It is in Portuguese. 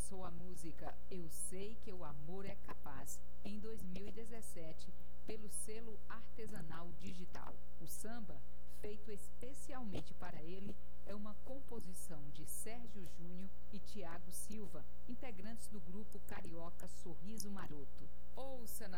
lançou a música Eu Sei Que o Amor é Capaz em 2017 pelo selo Artesanal Digital. O samba, feito especialmente para ele, é uma composição de Sérgio Júnior e Tiago Silva, integrantes do grupo carioca Sorriso Maroto. Ouça na